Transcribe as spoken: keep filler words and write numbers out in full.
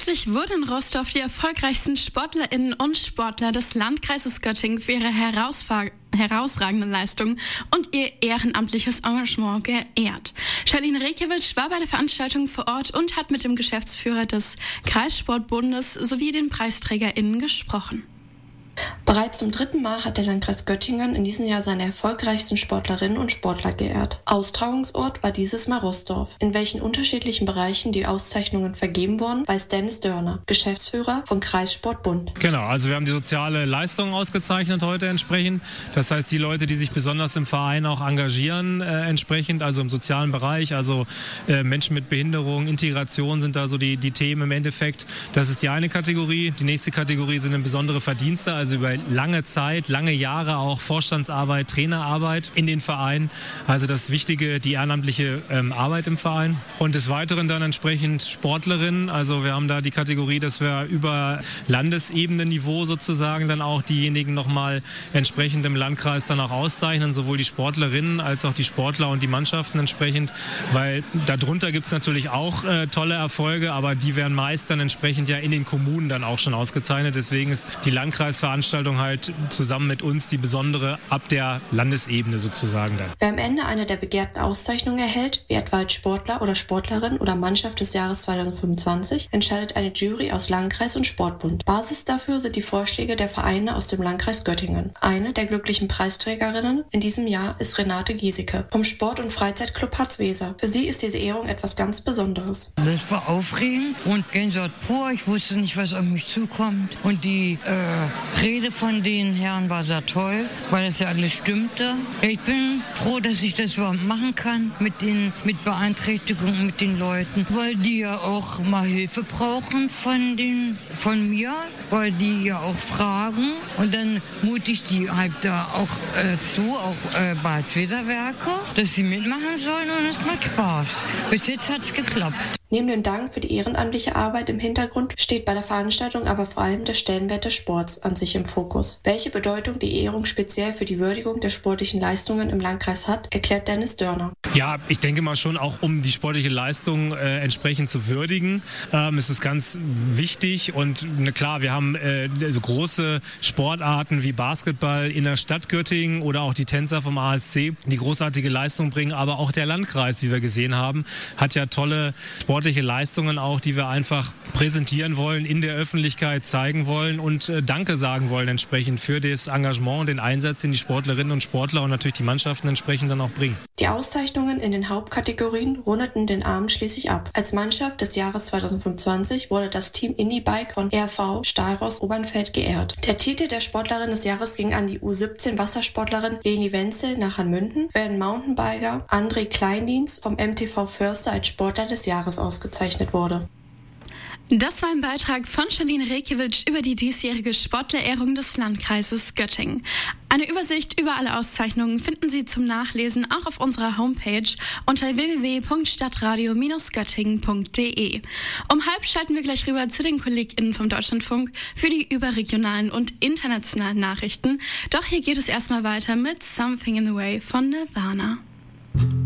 Kürzlich wurden in Rostorf die erfolgreichsten SportlerInnen und Sportler des Landkreises Göttingen für ihre herausfa- herausragenden Leistungen und ihr ehrenamtliches Engagement geehrt. Charlene Rekiewicz war bei der Veranstaltung vor Ort und hat mit dem Geschäftsführer des Kreissportbundes sowie den PreisträgerInnen gesprochen. Bereits zum dritten Mal hat der Landkreis Göttingen in diesem Jahr seine erfolgreichsten Sportlerinnen und Sportler geehrt. Austragungsort war dieses Mal Rostorf. In welchen unterschiedlichen Bereichen die Auszeichnungen vergeben wurden, weiß Dennis Dörner, Geschäftsführer von Kreissportbund. Genau, also wir haben die soziale Leistung ausgezeichnet heute entsprechend. Das heißt, die Leute, die sich besonders im Verein auch engagieren, äh, entsprechend, also im sozialen Bereich, also äh, Menschen mit Behinderung, Integration sind da so die, die Themen im Endeffekt. Das ist die eine Kategorie. Die nächste Kategorie sind besondere Verdienste, also über lange Zeit, lange Jahre auch Vorstandsarbeit, Trainerarbeit in den Vereinen. Also das Wichtige, die ehrenamtliche ähm, Arbeit im Verein. Und des Weiteren dann entsprechend Sportlerinnen. Also wir haben da die Kategorie, dass wir über Landesebene-Niveau sozusagen dann auch diejenigen nochmal entsprechend im Landkreis dann auch auszeichnen, sowohl die Sportlerinnen als auch die Sportler und die Mannschaften entsprechend. Weil darunter gibt es natürlich auch äh, tolle Erfolge, aber die werden meist dann entsprechend ja in den Kommunen dann auch schon ausgezeichnet. Deswegen ist die Landkreisveranstaltung halt zusammen mit uns die besondere ab der Landesebene sozusagen dann. Wer am Ende eine der begehrten Auszeichnungen erhält, wie etwa als Sportler oder Sportlerin oder Mannschaft des Jahres zweitausendfünfundzwanzig, entscheidet eine Jury aus Landkreis und Sportbund. Basis dafür sind die Vorschläge der Vereine aus dem Landkreis Göttingen. Eine der glücklichen Preisträgerinnen in diesem Jahr ist Renate Giesecke vom Sport- und Freizeitclub Harzweser. Für sie ist diese Ehrung etwas ganz Besonderes. Das war aufregend und Gänsehaut pur. Ich wusste nicht, was auf mich zukommt. Und die äh, Rede von den Herren war sehr toll, weil es ja alles stimmte. Ich bin froh, dass ich das überhaupt machen kann mit den mit Beeinträchtigungen, mit den Leuten, weil die ja auch mal Hilfe brauchen von den von mir, weil die ja auch fragen und dann mutig die halt da auch äh, zu, auch äh, bei Harzweser-Werke, dass sie mitmachen sollen und es macht Spaß. Bis jetzt hat es geklappt. Neben dem Dank für die ehrenamtliche Arbeit im Hintergrund steht bei der Veranstaltung aber vor allem der Stellenwert des Sports an sich im Fokus. Welche Bedeutung die Ehrung speziell für die Würdigung der sportlichen Leistungen im Landkreis hat, erklärt Dennis Dörner. Ja, ich denke mal schon auch, um die sportliche Leistung äh, entsprechend zu würdigen, ähm, ist es ganz wichtig und na klar, wir haben äh, so große Sportarten wie Basketball in der Stadt Göttingen oder auch die Tänzer vom A S C, die großartige Leistung bringen, aber auch der Landkreis, wie wir gesehen haben, hat ja tolle Sport Leistungen auch, die wir einfach präsentieren wollen, in der Öffentlichkeit zeigen wollen und äh, Danke sagen wollen entsprechend für das Engagement und den Einsatz, den die Sportlerinnen und Sportler und natürlich die Mannschaften entsprechend dann auch bringen. Die Auszeichnungen in den Hauptkategorien rundeten den Abend schließlich ab. Als Mannschaft des Jahres zweitausendfünfundzwanzig wurde das Team Indie-Bike von R V Stahlross Obernfeld geehrt. Der Titel der Sportlerin des Jahres ging an die U siebzehn Wassersportlerin Leni Wenzel nach Hanmünden, während Mountainbiker André Kleindienst vom M T V Förster als Sportler des Jahres ausgezeichnet ausgezeichnet wurde. Das war ein Beitrag von Charlene Rekiewicz über die diesjährige Sportlerehrung des Landkreises Göttingen. Eine Übersicht über alle Auszeichnungen finden Sie zum Nachlesen auch auf unserer Homepage unter w w w punkt stadtradio göttingen punkt d e. Um halb schalten wir gleich rüber zu den KollegInnen vom Deutschlandfunk für die überregionalen und internationalen Nachrichten. Doch hier geht es erstmal weiter mit Something in the Way von Nirvana.